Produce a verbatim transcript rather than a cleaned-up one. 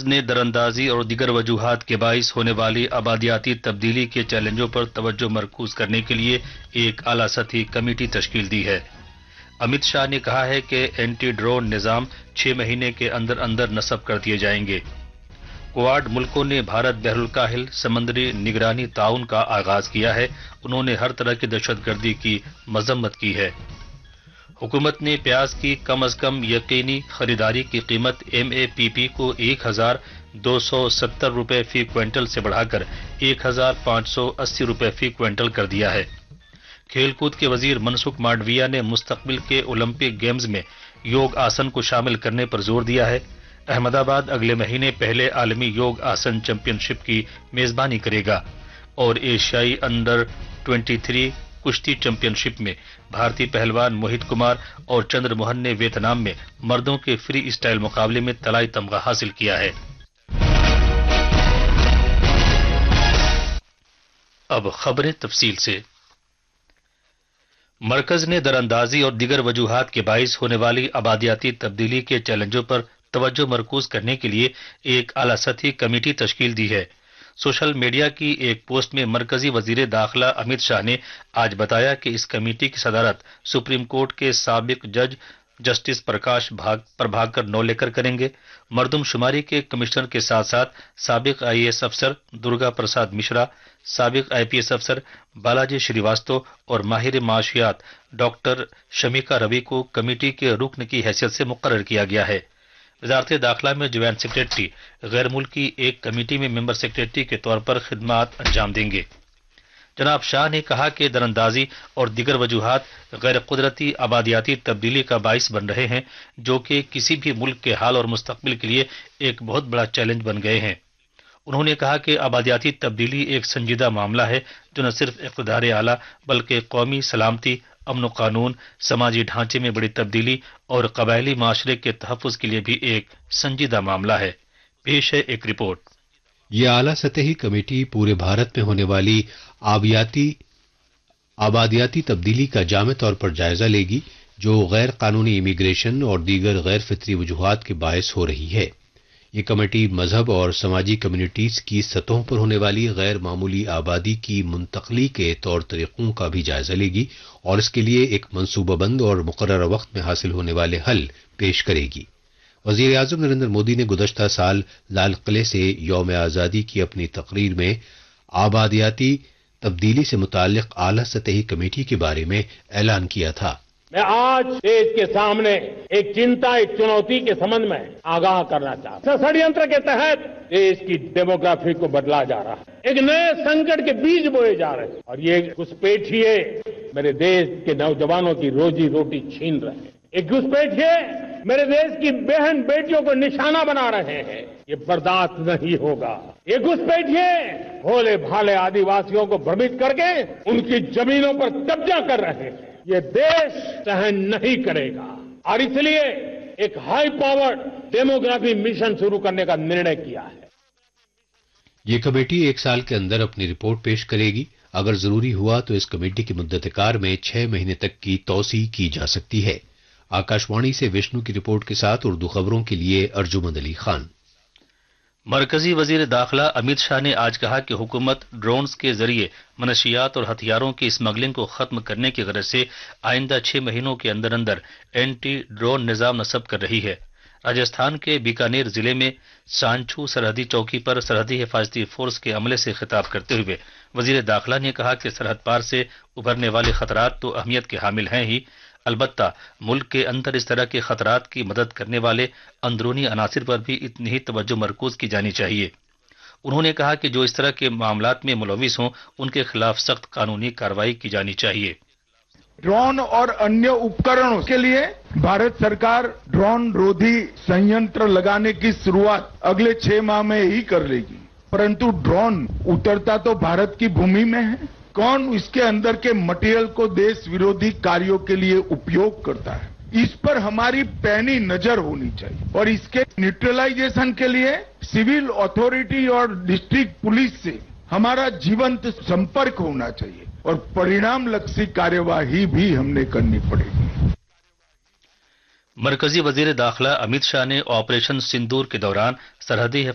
نے دراندازی اور دیگر وجوہات کے باعث ہونے والی آبادیاتی تبدیلی کے چیلنجوں پر توجہ مرکوز کرنے کے لیے ایک اعلیٰ سطحی کمیٹی تشکیل دی ہے۔ امت شاہ نے کہا ہے کہ اینٹی ڈرون نظام چھ مہینے کے اندر اندر نصب کر دیے جائیں گے۔ کوواڈ ملکوں نے بھارت بحر الکاہل سمندری نگرانی تعاون کا آغاز کیا ہے۔ انہوں نے ہر طرح کی دہشت گردی کی مذمت کی ہے۔ حکومت نے پیاز کی کم از کم یقینی خریداری کی قیمت ایم اے پی پی کو ایک ہزار دو سو ستر روپے فی کوئنٹل سے بڑھا کر ایک ہزار پانچ سو اسی روپے فی کوئنٹل کر دیا ہے۔ کھیل کود کے وزیر منسکھ مانڈویا نے مستقبل کے اولمپک گیمز میں یوگ آسن کو شامل کرنے پر زور دیا ہے۔ احمد آباد اگلے مہینے پہلے عالمی یوگ آسن چیمپئن شپ کی میزبانی کرے گا اور ایشیائی انڈر ٹوئنٹی تھری کشتی چیمپئن شپ میں بھارتی پہلوان موہت کمار اور چندر موہن نے ویتنام میں مردوں کے فری اسٹائل مقابلے میں طلائی تمغہ حاصل کیا ہے۔ اب خبریں تفصیل سے۔ مرکز نے دراندازی اور دیگر وجوہات کے باعث ہونے والی آبادیاتی تبدیلی کے چیلنجوں پر توجہ مرکوز کرنے کے لیے ایک اعلیٰ سطحی کمیٹی تشکیل دی ہے۔ سوشل میڈیا کی ایک پوسٹ میں مرکزی وزیر داخلہ امت شاہ نے آج بتایا کہ اس کمیٹی کی صدارت سپریم کورٹ کے سابق جج جسٹس پرکاش بھاگ پربھاکر نولیکر کریں گے۔ مردم شماری کے کمشنر کے ساتھ ساتھ سابق آئی اے ایس افسر درگا پرساد مشرا، سابق آئی پی ایس افسر بالاجی شریواستو اور ماہر معاشیات ڈاکٹر شمیکا روی کو کمیٹی کے رکن کی حیثیت سے مقرر کیا گیا ہے۔ وزارت داخلہ میں جوائنٹ سیکریٹری غیر ملکی ایک کمیٹی میں ممبر سیکریٹری کے طور پر خدمات انجام دیں گے۔ جناب شاہ نے کہا کہ دراندازی اور دیگر وجوہات غیر قدرتی آبادیاتی تبدیلی کا باعث بن رہے ہیں، جو کہ کسی بھی ملک کے حال اور مستقبل کے لیے ایک بہت بڑا چیلنج بن گئے ہیں۔ انہوں نے کہا کہ آبادیاتی تبدیلی ایک سنجیدہ معاملہ ہے جو نہ صرف اقتدار اعلیٰ بلکہ قومی سلامتی، امن و قانون، سماجی ڈھانچے میں بڑی تبدیلی اور قبائلی معاشرے کے تحفظ کے لیے بھی ایک سنجیدہ معاملہ ہے۔ پیش ہے ایک رپورٹ۔ یہ اعلیٰ سطحی کمیٹی پورے بھارت میں ہونے والی آبیاتی آبادیاتی تبدیلی کا جامع طور پر جائزہ لے گی جو غیر قانونی امیگریشن اور دیگر غیر فطری وجوہات کے باعث ہو رہی ہے۔ یہ کمیٹی مذہب اور سماجی کمیونٹیز کی سطحوں پر ہونے والی غیر معمولی آبادی کی منتقلی کے طور طریقوں کا بھی جائزہ لے گی اور اس کے لیے ایک منصوبہ بند اور مقررہ وقت میں حاصل ہونے والے حل پیش کرے گی۔ وزیر اعظم نریندر مودی نے گزشتہ سال لال قلعے سے یوم آزادی کی اپنی تقریر میں آبادیاتی تبدیلی سے متعلق اعلیٰ سطحی کمیٹی کے بارے میں اعلان کیا تھا۔ میں آج دیش کے سامنے ایک چنتا ایک چنوتی کے سمبند میں آگاہ کرنا چاہتا ہوں۔ षड्यंत्र کے تحت دیش کی ڈیموگرافی کو بدلا جا رہا ہے، ایک نئے سنکٹ کے بیج بوئے جا رہے ہیں اور یہ گھسپیٹھیے میرے دیش کے نوجوانوں کی روزی روٹی چھین رہے ہیں۔ ایک گھسپیٹھیے میرے دیش کی بہن بیٹیوں کو نشانہ بنا رہے ہیں، یہ برداشت نہیں ہوگا۔ یہ گھسپیٹھیے بھولے بھالے آدی واسیوں کو بھرمت کر کے ان کی زمینوں پر قبضہ کر رہے ہیں، یہ دیش سہن نہیں کرے گا اور اس لیے ایک ہائی پاورڈ ڈیموگرافی مشن شروع کرنے کا نرنے کیا ہے۔ یہ کمیٹی ایک سال کے اندر اپنی رپورٹ پیش کرے گی۔ اگر ضروری ہوا تو اس کمیٹی کی مدت کار میں چھ مہینے تک کی توسیع کی جا سکتی ہے۔ آکاشوانی سے وشنو کی رپورٹ کے ساتھ اردو خبروں کے لیے ارجمند علی خان۔ مرکزی وزیر داخلہ امت شاہ نے آج کہا کہ حکومت ڈرونز کے ذریعے منشیات اور ہتھیاروں کی اسمگلنگ کو ختم کرنے کی غرض سے آئندہ چھ مہینوں کے اندر اندر اینٹی ڈرون نظام نصب کر رہی ہے۔ راجستھان کے بیکانیر ضلع میں سانچھو سرحدی چوکی پر سرحدی حفاظتی فورس کے عملے سے خطاب کرتے ہوئے وزیر داخلہ نے کہا کہ سرحد پار سے ابھرنے والے خطرات تو اہمیت کے حامل ہیں ہی، البتہ ملک کے اندر اس طرح کے خطرات کی مدد کرنے والے اندرونی عناصر پر بھی اتنی ہی توجہ مرکوز کی جانی چاہیے۔ انہوں نے کہا کہ جو اس طرح کے معاملات میں ملوث ہوں ان کے خلاف سخت قانونی کارروائی کی جانی چاہیے۔ ड्रोन और अन्य उपकरणों के लिए भारत सरकार ड्रोन रोधी संयंत्र लगाने की शुरुआत अगले छह माह में ही कर लेगी, परंतु ड्रोन उतरता तो भारत की भूमि में है। कौन इसके अंदर के मटेरियल को देश विरोधी कार्यों के लिए उपयोग करता है, इस पर हमारी पैनी नजर होनी चाहिए और इसके न्यूट्रलाइजेशन के लिए सिविल अथॉरिटी और डिस्ट्रिक्ट पुलिस से हमारा जीवंत संपर्क होना चाहिए और परिणाम लक्षी कार्यवाही भी हमने करनी पड़ेगी। मरकजी वजीर दाखिला अमित शाह ने ऑपरेशन सिंदूर के दौरान सरहदी